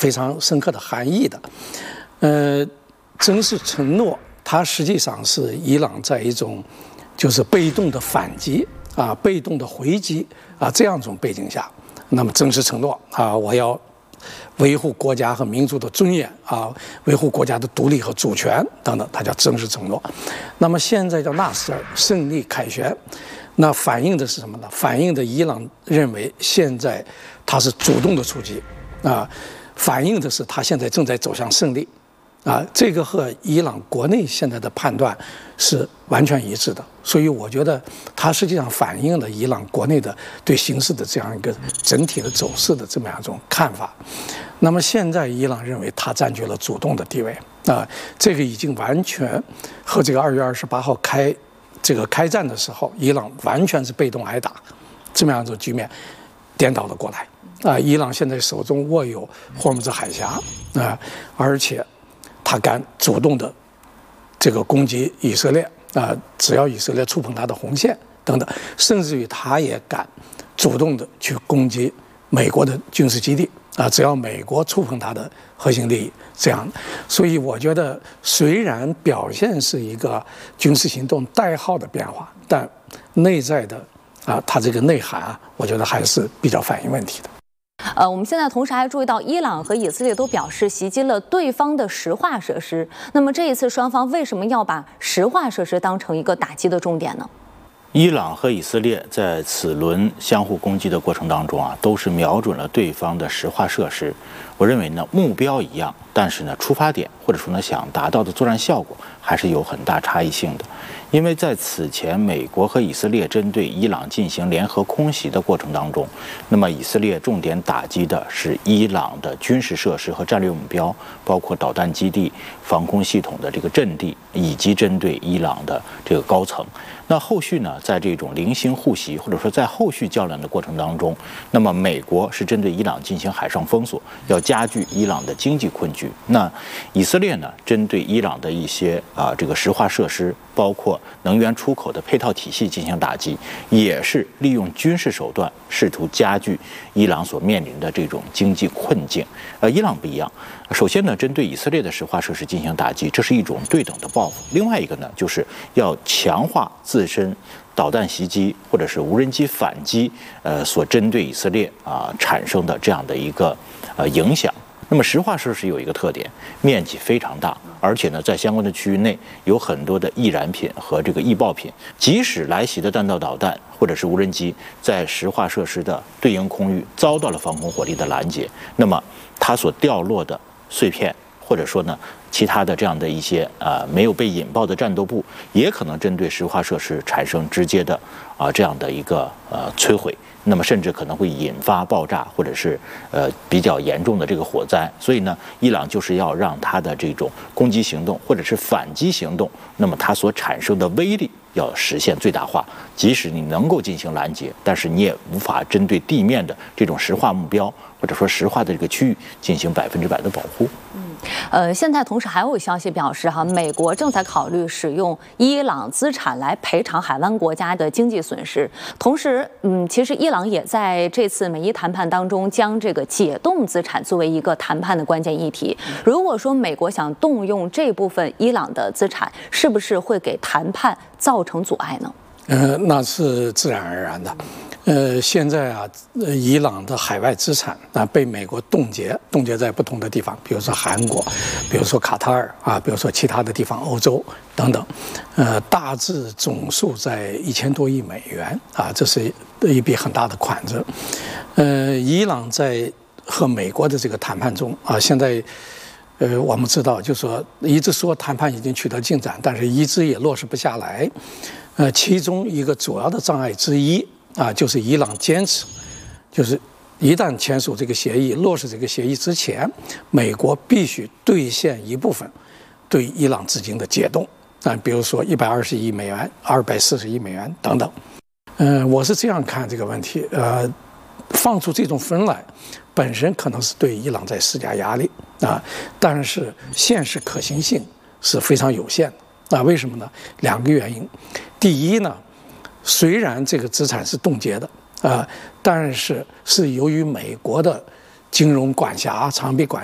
非常深刻的含义的。真实承诺，它实际上是伊朗在一种就是被动的反击啊、被动的回击啊这样一种背景下，那么真实承诺啊，我要维护国家和民族的尊严啊，维护国家的独立和主权等等，它叫真实承诺。那么现在叫纳什尔胜利凯旋，那反映的是什么呢？反映的伊朗认为现在他是主动的出击啊，反映的是他现在正在走向胜利啊，这个和伊朗国内现在的判断是完全一致的。所以我觉得它实际上反映了伊朗国内的对形势的这样一个整体的走势的这么样一种看法。那么现在伊朗认为它占据了主动的地位啊，这个已经完全和这个2月28号开战的时候，伊朗完全是被动挨打这么样一种局面颠倒了过来啊。伊朗现在手中握有霍尔木兹海峡啊，而且他敢主动的这个攻击以色列啊，只要以色列触碰他的红线等等，甚至于他也敢主动的去攻击美国的军事基地啊，只要美国触碰他的核心利益，这样。所以我觉得，虽然表现是一个军事行动代号的变化，但内在的啊，它这个内涵啊，我觉得还是比较反映问题的。 我们现在同时还注意到，伊朗和以色列都表示袭击了对方的石化设施。那么这一次双方为什么要把石化设施当成一个打击的重点呢？ 伊朗和以色列在此轮相互攻击的过程当中啊，都是瞄准了对方的石化设施。我认为呢，目标一样，但是呢，出发点或者说呢，想达到的作战效果还是有很大差异性的。因为在此前，美国和以色列针对伊朗进行联合空袭的过程当中，那么以色列重点打击的是伊朗的军事设施和战略目标，包括导弹基地、防空系统的这个阵地，以及针对伊朗的这个高层。那后续呢，在这种零星互袭或者说在后续较量的过程当中，那么美国是针对伊朗进行海上封锁，要加剧伊朗的经济困局。那以色列呢，针对伊朗的一些这个石化设施，包括能源出口的配套体系进行打击，也是利用军事手段试图加剧伊朗所面临的这种经济困境。伊朗不一样，首先呢，针对以色列的石化设施进行打击，这是一种对等的报复；另外一个呢，就是要强化自身导弹袭击或者是无人机反击，所针对以色列产生的这样的一个影响。那么石化设施有一个特点，面积非常大，而且呢，在相关的区域内有很多的易燃品和这个易爆品。即使来袭的弹道导弹或者是无人机在石化设施的对应空域遭到了防空火力的拦截，那么它所掉落的碎片，或者说呢其他的这样的一些没有被引爆的战斗部，也可能针对石化设施产生直接的这样的一个摧毁。那么甚至可能会引发爆炸，或者是比较严重的这个火灾。所以呢，伊朗就是要让它的这种攻击行动或者是反击行动，那么它所产生的威力要实现最大化。即使你能够进行拦截，但是你也无法针对地面的这种石化目标或者说石化的这个区域进行100%的保护。 现在同时还有消息表示，美国正在考虑使用伊朗资产来赔偿海湾国家的经济损失。同时，其实伊朗也在这次美伊谈判当中将这个解冻资产作为一个谈判的关键议题。如果说美国想动用这部分伊朗的资产，是不是会给谈判造成阻碍呢？ 那是自然而然的。现在伊朗的海外资产被美国冻结在不同的地方，比如说韩国，比如说卡塔尔比如说其他的地方，欧洲等等，大致总数在1000多亿美元这是一笔很大的款子。伊朗在和美国的这个谈判中现在我们知道，就是说一直说谈判已经取得进展，但是一直也落实不下来。其中一个主要的障碍之一就是伊朗坚持，就是一旦签署这个协议、落实这个协议之前，美国必须兑现一部分对伊朗资金的解冻比如说120亿美元、240亿美元等等。我是这样看这个问题。放出这种分来，本身可能是对伊朗在施加压力但是现实可行性是非常有限的为什么呢？2个原因。第一呢，虽然这个资产是冻结的但是由于美国的金融管辖、长臂管辖